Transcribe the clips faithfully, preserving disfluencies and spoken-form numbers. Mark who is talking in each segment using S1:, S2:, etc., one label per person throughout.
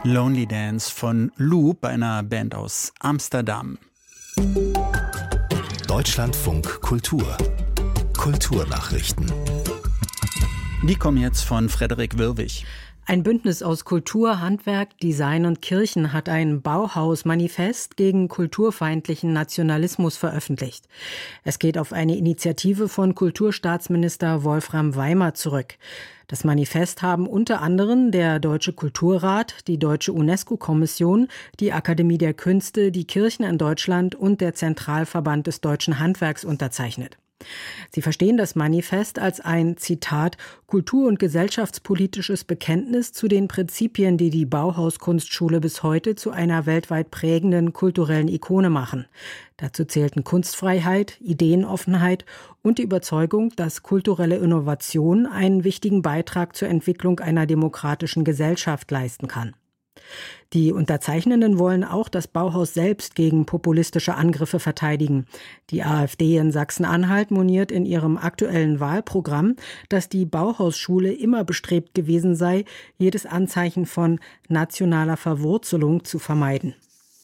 S1: Lonely Dance von Loop, einer Band aus Amsterdam.
S2: Deutschlandfunk Kultur. Kulturnachrichten.
S1: Die kommen jetzt von Frederik Wirwig.
S3: Ein Bündnis aus Kultur, Handwerk, Design und Kirchen hat ein Bauhaus-Manifest gegen kulturfeindlichen Nationalismus veröffentlicht. Es geht auf eine Initiative von Kulturstaatsminister Wolfram Weimer zurück. Das Manifest haben unter anderem der Deutsche Kulturrat, die Deutsche UNESCO-Kommission, die Akademie der Künste, die Kirchen in Deutschland und der Zentralverband des deutschen Handwerks unterzeichnet. Sie verstehen das Manifest als ein, Zitat, kultur- und gesellschaftspolitisches Bekenntnis zu den Prinzipien, die die Bauhaus-Kunstschule bis heute zu einer weltweit prägenden kulturellen Ikone machen. Dazu zählten Kunstfreiheit, Ideenoffenheit und die Überzeugung, dass kulturelle Innovation einen wichtigen Beitrag zur Entwicklung einer demokratischen Gesellschaft leisten kann. Die Unterzeichnenden wollen auch das Bauhaus selbst gegen populistische Angriffe verteidigen. Die AfD in Sachsen-Anhalt moniert in ihrem aktuellen Wahlprogramm, dass die Bauhausschule immer bestrebt gewesen sei, jedes Anzeichen von nationaler Verwurzelung zu vermeiden.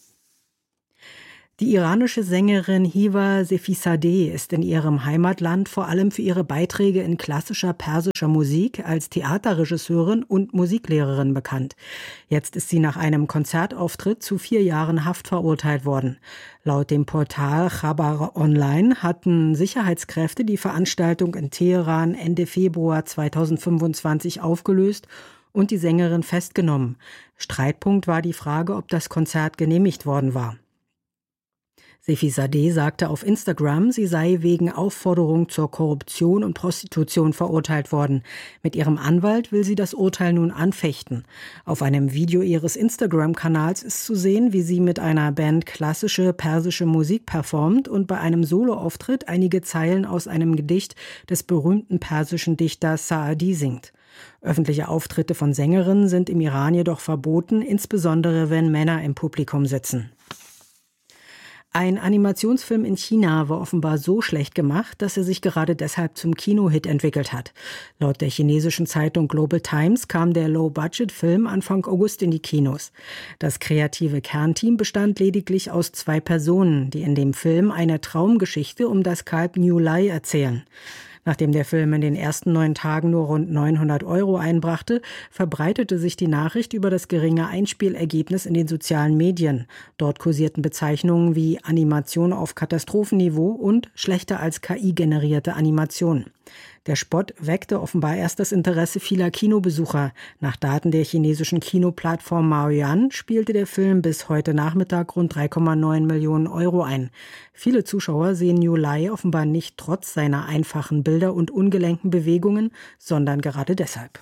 S3: Die iranische Sängerin Hiva Sefizadeh ist in ihrem Heimatland vor allem für ihre Beiträge in klassischer persischer Musik als Theaterregisseurin und Musiklehrerin bekannt. Jetzt ist sie nach einem Konzertauftritt zu vier Jahren Haft verurteilt worden. Laut dem Portal Khabar Online hatten Sicherheitskräfte die Veranstaltung in Teheran Ende Februar zweitausendfünfundzwanzig aufgelöst und die Sängerin festgenommen. Streitpunkt war die Frage, ob das Konzert genehmigt worden war. Sefizadeh sagte auf Instagram, sie sei wegen Aufforderung zur Korruption und Prostitution verurteilt worden. Mit ihrem Anwalt will sie das Urteil nun anfechten. Auf einem Video ihres Instagram-Kanals ist zu sehen, wie sie mit einer Band klassische persische Musik performt und bei einem Soloauftritt einige Zeilen aus einem Gedicht des berühmten persischen Dichters Saadi singt. Öffentliche Auftritte von Sängerinnen sind im Iran jedoch verboten, insbesondere wenn Männer im Publikum sitzen. Ein Animationsfilm in China war offenbar so schlecht gemacht, dass er sich gerade deshalb zum Kinohit entwickelt hat. Laut der chinesischen Zeitung Global Times kam der Low-Budget-Film Anfang August in die Kinos. Das kreative Kernteam bestand lediglich aus zwei Personen, die in dem Film eine Traumgeschichte um das Kalb New Lai erzählen. Nachdem der Film in den ersten neun Tagen nur rund neunhundert Euro einbrachte, verbreitete sich die Nachricht über das geringe Einspielergebnis in den sozialen Medien. Dort kursierten Bezeichnungen wie Animation auf Katastrophenniveau und schlechter als K I-generierte Animation. Der Spott weckte offenbar erst das Interesse vieler Kinobesucher. Nach Daten der chinesischen Kinoplattform Maoyan spielte der Film bis heute Nachmittag rund drei Komma neun Millionen Euro ein. Viele Zuschauer sehen New Lai offenbar nicht trotz seiner einfachen Bilder und ungelenken Bewegungen, sondern gerade deshalb.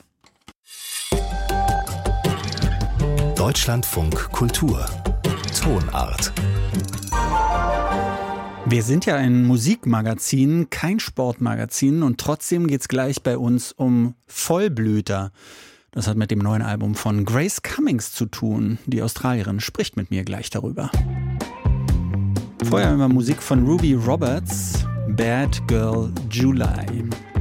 S2: Deutschlandfunk Kultur. Tonart.
S1: Wir sind ja ein Musikmagazin, kein Sportmagazin und trotzdem geht's gleich bei uns um Vollblüter. Das hat mit dem neuen Album von Grace Cummings zu tun. Die Australierin spricht mit mir gleich darüber. Vorher immer Musik von Ruby Roberts, Bad Girl July.